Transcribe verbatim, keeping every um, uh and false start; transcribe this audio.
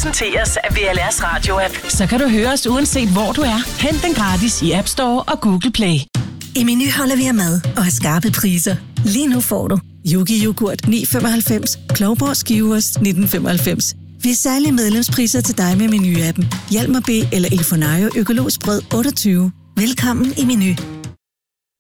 præsenteres af V L R's radio-app. Så kan du høre os uanset hvor du er. Hent den gratis i App Store og Google Play. I Meny holder vi af mad og har skarpe priser. Lige nu får du Yogi Yoghurt ni femoghalvfems, Klovborg Skiveost nitten femoghalvfems. Vi har særlige medlemspriser til dig med Meny-appen. Hjalmar B eller El Fornario økologisk brød otteogtyve. Velkommen i Meny.